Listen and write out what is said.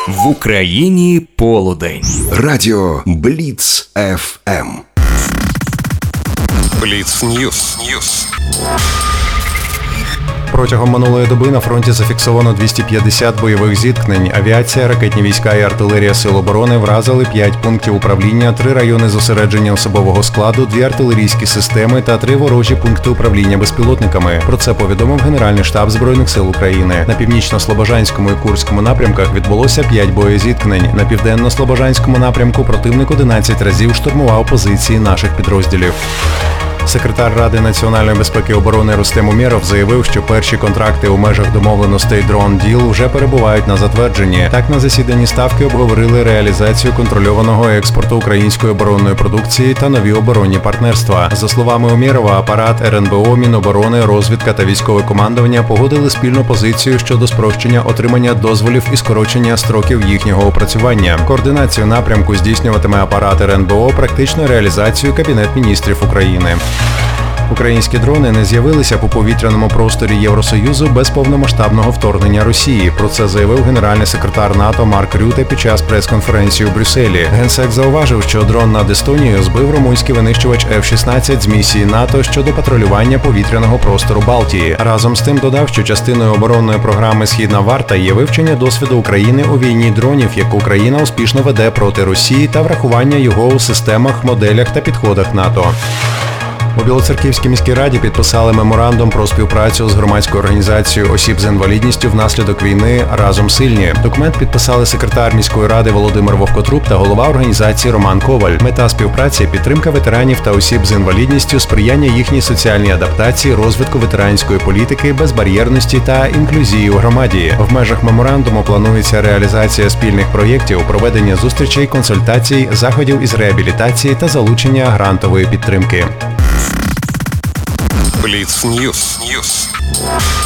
В Україні полудень. Радіо Бліц ФМ. Бліц Ньюс. Протягом минулої доби на фронті зафіксовано 250 бойових зіткнень. Авіація, ракетні війська і артилерія Сил оборони вразили 5 пунктів управління, 3 райони зосередження особового складу, 2 артилерійські системи та 3 ворожі пункти управління безпілотниками. Про це повідомив Генеральний штаб Збройних сил України. На північно-слобожанському і Курському напрямках відбулося 5 боєзіткнень. На південно-слобожанському напрямку противник 11 разів штурмував позиції наших підрозділів. Секретар Ради національної безпеки і оборони Рустем Умєров заявив, що перші контракти у межах домовленостей Drone Deal вже перебувають на затвердженні. Так, на засіданні Ставки обговорили реалізацію контрольованого експорту української оборонної продукції та нові оборонні партнерства. За словами Умєрова, апарат РНБО, Міноборони, розвідка та військове командування погодили спільну позицію щодо спрощення отримання дозволів і скорочення строків їхнього опрацювання. Координацію напрямку здійснюватиме апарат РНБО, практичну реалізацію Кабінет міністрів України. Українські дрони не з'явилися по повітряному просторі Євросоюзу без повномасштабного вторгнення Росії. Про це заявив генеральний секретар НАТО Марк Рюте під час прес-конференції у Брюсселі. Генсек зауважив, що дрон над Естонією збив румунський винищувач F-16 з місії НАТО щодо патрулювання повітряного простору Балтії. Разом з тим додав, що частиною оборонної програми «Східна варта» є вивчення досвіду України у війні дронів, яку Україна успішно веде проти Росії, та врахування його у системах, моделях та підходах НАТО. У Білоцерківській міській раді підписали меморандум про співпрацю з громадською організацією осіб з інвалідністю внаслідок війни «Разом сильні». Документ підписали секретар міської ради Володимир Вовкотруб та голова організації Роман Коваль. Мета співпраці – підтримка ветеранів та осіб з інвалідністю, сприяння їхній соціальній адаптації, розвитку ветеранської політики, безбар'єрності та інклюзії у громаді. В межах меморандуму планується реалізація спільних проєктів, проведення зустрічей, консультацій, заходів із реабілітації та залучення грантової підтримки. Бліц Ньюс.